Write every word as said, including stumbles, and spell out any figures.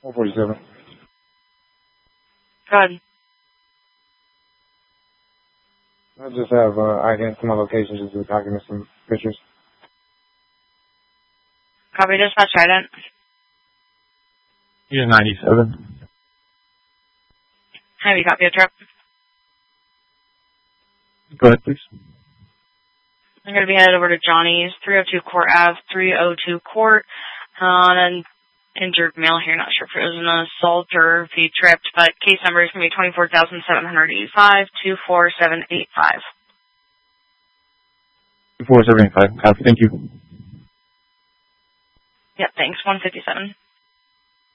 four forty-seven. Go ahead. I just have uh, idents to my location, just to document some pictures. Copy dispatch ident. You're ninety-seven. Have you copy a trip? Go ahead, please. I'm going to be headed over to Johnny's, three oh two Court Ave, three oh two Court, on an injured male here. Not sure if it was an assault or if he tripped, but case number is going to be twenty-four thousand seven hundred eighty-five, two four seven eight five. two four seven eight five. Copy. Thank you. Yep, thanks. one fifty-seven.